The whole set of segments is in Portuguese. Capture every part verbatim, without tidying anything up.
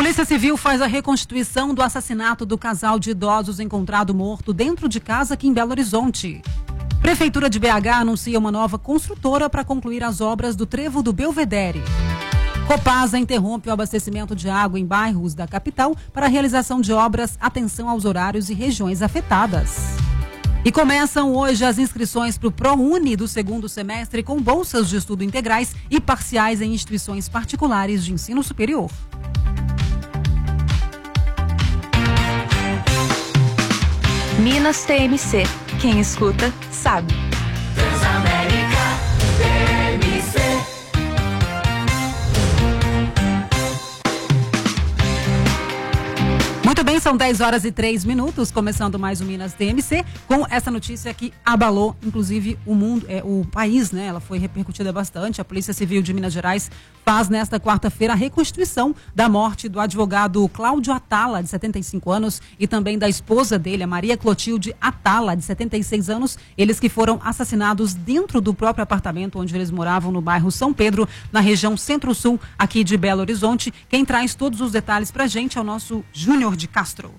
Polícia Civil faz a reconstituição do assassinato do casal de idosos encontrado morto dentro de casa aqui em Belo Horizonte. Prefeitura de B H anuncia uma nova construtora para concluir as obras do trevo do Belvedere. Copasa interrompe o abastecimento de água em bairros da capital para a realização de obras. Atenção aos horários e regiões afetadas. E começam hoje as inscrições para o ProUni do segundo semestre com bolsas de estudo integrais e parciais em instituições particulares de ensino superior. Minas T M C. Quem escuta, sabe. Transamérica T M C. Muito bem, são dez horas e três minutos, começando mais o Minas T M C, com essa notícia que abalou, inclusive, o mundo, é, o país, né? Ela foi repercutida bastante. A Polícia Civil de Minas Gerais faz nesta quarta-feira a reconstituição da morte do advogado Cláudio Atala, de setenta e cinco anos, e também da esposa dele, a Maria Clotilde Atala, de setenta e seis anos, eles que foram assassinados dentro do próprio apartamento onde eles moravam no bairro São Pedro, na região Centro-Sul, aqui de Belo Horizonte. Quem traz todos os detalhes pra gente é o nosso Júnior de Castro.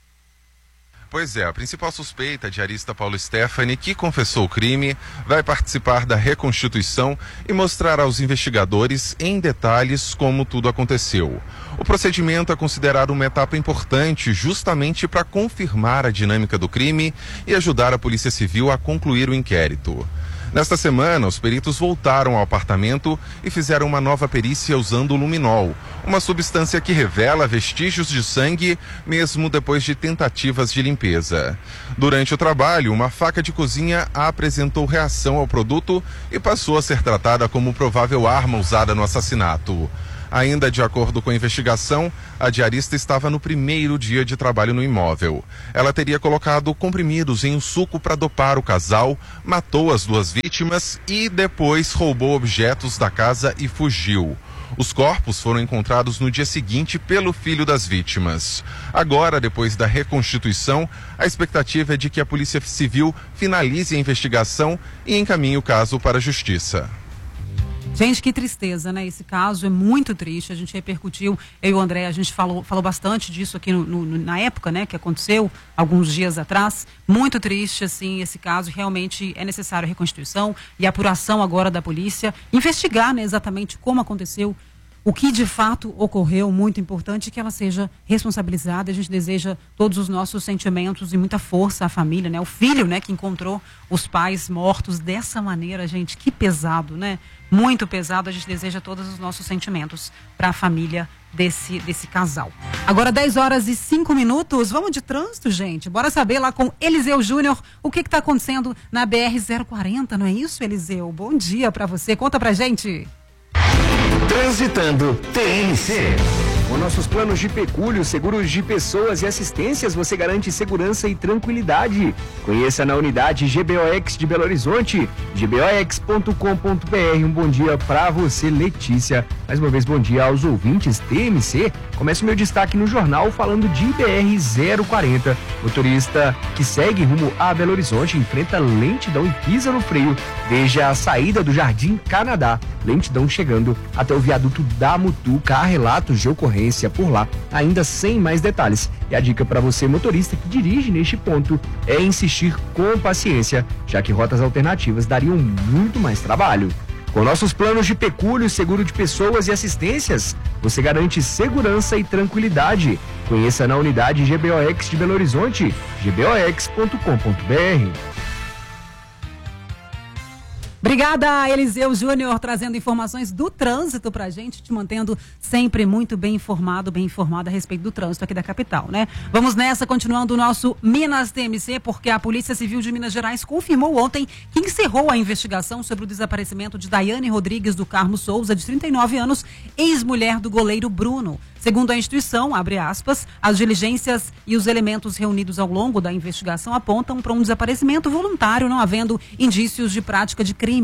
Pois é, a principal suspeita, a diarista Paulo Stephanie, que confessou o crime, vai participar da reconstituição e mostrar aos investigadores em detalhes como tudo aconteceu. O procedimento é considerado uma etapa importante justamente para confirmar a dinâmica do crime e ajudar a Polícia Civil a concluir o inquérito. Nesta semana, os peritos voltaram ao apartamento e fizeram uma nova perícia usando o luminol, uma substância que revela vestígios de sangue mesmo depois de tentativas de limpeza. Durante o trabalho, uma faca de cozinha apresentou reação ao produto e passou a ser tratada como provável arma usada no assassinato. Ainda de acordo com a investigação, a diarista estava no primeiro dia de trabalho no imóvel. Ela teria colocado comprimidos em um suco para dopar o casal, matou as duas vítimas e depois roubou objetos da casa e fugiu. Os corpos foram encontrados no dia seguinte pelo filho das vítimas. Agora, depois da reconstituição, a expectativa é de que a Polícia Civil finalize a investigação e encaminhe o caso para a Justiça. Gente, que tristeza, né? Esse caso é muito triste. A gente repercutiu, eu e o André, a gente falou, falou bastante disso aqui no, no, na época, né? Que aconteceu alguns dias atrás. Muito triste, assim, esse caso. Realmente é necessário a reconstituição e a apuração agora da polícia. Investigar, né? Exatamente como aconteceu, o que de fato ocorreu. Muito importante que ela seja responsabilizada. A gente deseja todos os nossos sentimentos e muita força à família, né? O filho, né? Que encontrou os pais mortos dessa maneira, gente. Que pesado, né? Muito pesado. A gente deseja todos os nossos sentimentos para a família desse, desse casal. Agora dez horas e cinco minutos. Vamos de trânsito, gente. Bora saber lá com Eliseu Júnior o que está acontecendo na B R zero quarenta, não é isso, Eliseu? Bom dia para você. Conta pra gente. Transitando T M C. Com nossos planos de pecúlio, seguros de pessoas e assistências, você garante segurança e tranquilidade. Conheça na unidade G B O X de Belo Horizonte, g b o x ponto com ponto b r. Um bom dia para você, Letícia. Mais uma vez, bom dia aos ouvintes T M C. Começa o meu destaque no jornal falando de B R zero quarenta. Motorista que segue rumo a Belo Horizonte enfrenta lentidão e pisa no freio desde a saída do Jardim Canadá. Lentidão chegando até o viaduto da Mutuca. Há relatos de ocorrência por lá, ainda sem mais detalhes. E a dica para você, motorista que dirige neste ponto, é insistir com paciência, já que rotas alternativas dariam muito mais trabalho. Com nossos planos de pecúlio, seguro de pessoas e assistências, você garante segurança e tranquilidade. Conheça na unidade G B O X de Belo Horizonte, g b o x ponto com ponto b r. Obrigada, Eliseu Júnior, trazendo informações do trânsito pra gente, te mantendo sempre muito bem informado, bem informado a respeito do trânsito aqui da capital, né? Vamos nessa, continuando o nosso Minas T M C, porque a Polícia Civil de Minas Gerais confirmou ontem que encerrou a investigação sobre o desaparecimento de Daiane Rodrigues do Carmo Souza, de trinta e nove anos, ex-mulher do goleiro Bruno. Segundo a instituição, abre aspas, as diligências e os elementos reunidos ao longo da investigação apontam para um desaparecimento voluntário, não havendo indícios de prática de crime.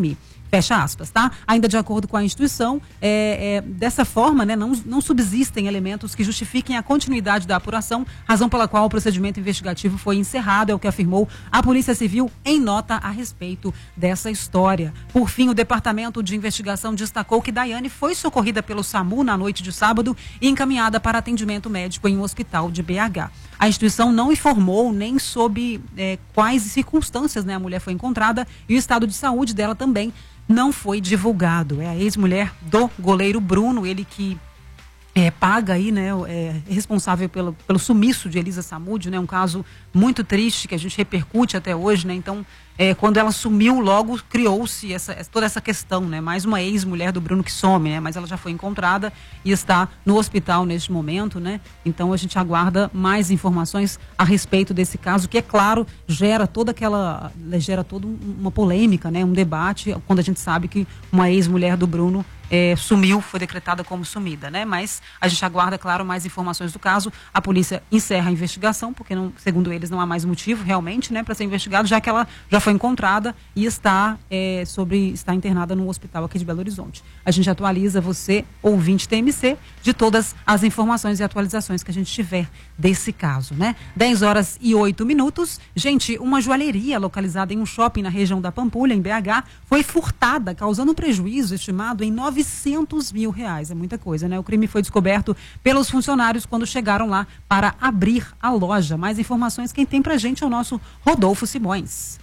Fecha aspas, tá? Ainda de acordo com a instituição, é, é, dessa forma, né, não, não subsistem elementos que justifiquem a continuidade da apuração, razão pela qual o procedimento investigativo foi encerrado, é o que afirmou a Polícia Civil em nota a respeito dessa história. Por fim, o Departamento de Investigação destacou que Daiane foi socorrida pelo SAMU na noite de sábado e encaminhada para atendimento médico em um hospital de B H. A instituição não informou nem sob é, quais circunstâncias, né, a mulher foi encontrada e o estado de saúde dela também não foi divulgado. É a ex-mulher do goleiro Bruno, ele que é, paga aí, né, é responsável pelo, pelo sumiço de Elisa Samúdio, né, um caso muito triste que a gente repercute até hoje, né, então é, quando ela sumiu, logo criou-se essa, toda essa questão, né, mais uma ex-mulher do Bruno que some, né, mas ela já foi encontrada e está no hospital neste momento, né, então a gente aguarda mais informações a respeito desse caso, que é claro, gera toda aquela, gera toda uma polêmica, né, um debate, quando a gente sabe que uma ex-mulher do Bruno É, sumiu, foi decretada como sumida, né? Mas a gente aguarda, claro, mais informações do caso. A polícia encerra a investigação, porque não, segundo eles não há mais motivo realmente, né, para ser investigado, já que ela já foi encontrada e está é, sobre está internada no hospital aqui de Belo Horizonte. A gente atualiza você, ouvinte T M C, de todas as informações e atualizações que a gente tiver desse caso, né? dez horas e oito minutos. Gente, uma joalheria localizada em um shopping na região da Pampulha, em B H, foi furtada, causando um prejuízo estimado em novecentos mil reais. É muita coisa, né? O crime foi descoberto pelos funcionários quando chegaram lá para abrir a loja. Mais informações quem tem pra gente é o nosso Rodolfo Simões.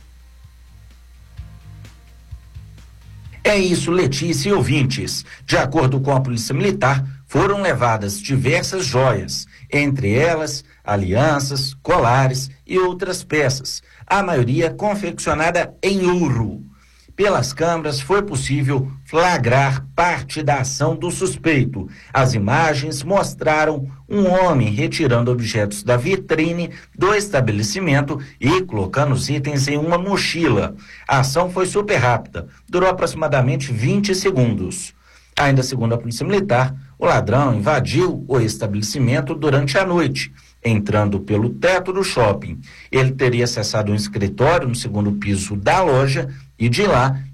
É isso, Letícia e ouvintes. De acordo com a Polícia Militar, foram levadas diversas joias, entre elas alianças, colares e outras peças, a maioria confeccionada em ouro. Pelas câmeras foi possível flagrar parte da ação do suspeito. As imagens mostraram um homem retirando objetos da vitrine do estabelecimento e colocando os itens em uma mochila. A ação foi super rápida, durou aproximadamente vinte segundos. Ainda segundo a Polícia Militar, o ladrão invadiu o estabelecimento durante a noite, entrando pelo teto do shopping. Ele teria acessado um escritório no segundo piso da loja e de lá